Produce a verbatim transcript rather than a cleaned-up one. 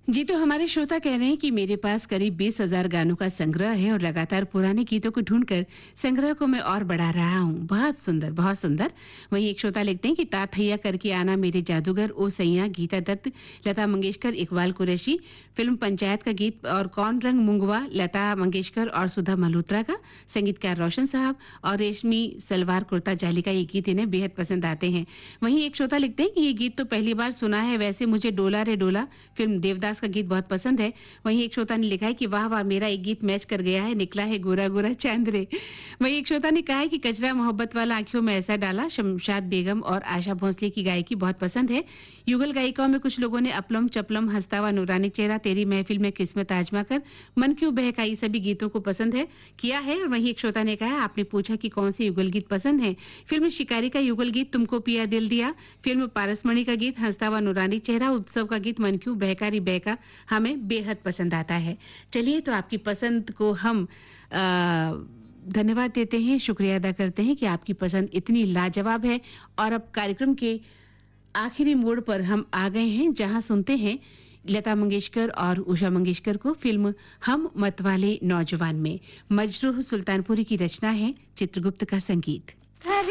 जी, तो हमारे श्रोता कह रहे हैं कि मेरे पास करीब बीस हज़ार गानों का संग्रह है और लगातार पुराने गीतों को ढूंढकर संग्रह को मैं और बढ़ा रहा हूँ। बहुत सुंदर, बहुत सुंदर। वहीं एक श्रोता लिखते हैं कि तात हैया करके आना मेरे जादूगर, ओ सैया, गीता दत्त, लता मंगेशकर, इकबाल कुरैशी, फिल्म पंचायत का गीत और कौन रंग मुंगवा, लता मंगेशकर और सुधा मल्होत्रा का, संगीतकार रोशन साहब और रेशमी सलवार कुर्ता जाली का ये गीत इन्हें बेहद पसंद आते हैं। वहीं एक श्रोता लिखते हैं कि ये गीत तो पहली बार सुना है, वैसे मुझे डोला रे डोला फिल्म देवदास का गीत बहुत पसंद है। वहीं एक श्रोता ने लिखा है कि वाह वाह, मेरा एक गीत मैच कर गया है, निकला है गोरा गोरा चांद रे। वहीं एक श्रोता ने कहा है कि कचरा मोहब्बत वाला आंखों में ऐसा डाला, शमशाद बेगम और आशा भोंसले की गायकी बहुत पसंद है। युगल गायिकाओं में कुछ लोगों ने अपलम चपलम, हंसतावा नूरानी चेहरा, तेरी महफिल में किस्मत आजमा कर, मन क्यों बहकाई सभी गीतों को पसंद है किया है। और वहीं एक श्रोता ने कहा, आपने पूछा कि कौन से युगल गीत पसंद है। फिल्म शिकारी का युगल गीत तुमको पिया दिल दिया, फिल्म पारसमणि का गीत हंसतावा नूरानी चेहरा, उत्सव का गीत मन क्यों बहकारी बहका हमें बेहद पसंद आता है। चलिए, तो आपकी पसंद को हम आ, धन्यवाद देते हैं, शुक्रिया अदा करते हैं कि आपकी पसंद इतनी लाजवाब है। और अब कार्यक्रम के आखिरी मोड़ पर हम आ गए हैं, जहां सुनते हैं लता मंगेशकर और उषा मंगेशकर को फिल्म हम मतवाले नौजवान में। मजरूह सुल्तानपुरी की रचना है, चित्रगुप्त का संगीत।